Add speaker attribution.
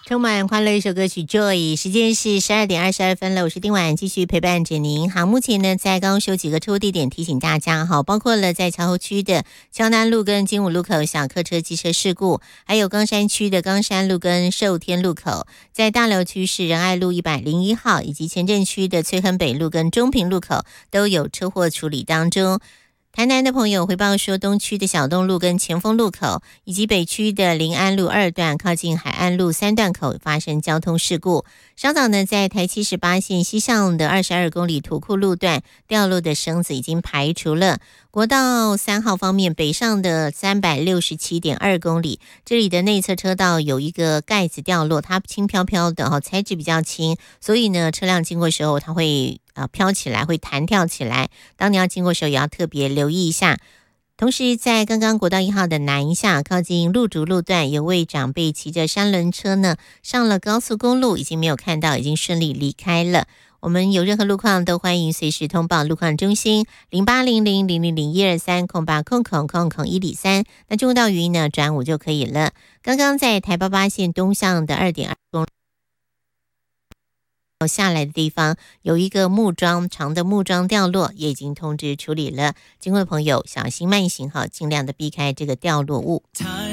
Speaker 1: 充满欢乐一首歌曲 Joy， 时间是12:22了，我是丁婉，继续陪伴着您。好，目前呢在高雄有几个车祸地点提醒大家，好，包括了在桥头区的桥南路跟金武路口小客车机车事故，还有冈山区的冈山路跟寿天路口，在大寮区是仁爱路101号，以及前镇区的翠亨北路跟中平路口都有车祸处理当中。台南的朋友回报说，东区的小东路跟前锋路口，以及北区的临安路2段靠近海岸路3段口发生交通事故。稍早呢，在台78线西上的22公里土库路段掉落的绳子已经排除了。国道3号方面，北上的367.2公里，这里的内侧车道有一个盖子掉落，它轻飘飘的，材质比较轻，所以呢，车辆经过的时候它会飘起来，会弹跳起来。当你要经过的时候，也要特别留意一下。同时，在刚刚国道1号的南下靠近鹿竹路段，有位长辈骑着3轮车呢上了高速公路，已经没有看到，已经顺利离开了。我们有任何路况都欢迎随时通报路况中心08000001230800000103。那中到语音呢转5就可以了。刚刚在台88线东向的2.2公里下来的地方有一个木桩，长的木桩掉落，也已经通知处理了。经过的朋友小心慢行，尽量的避开这个掉落物。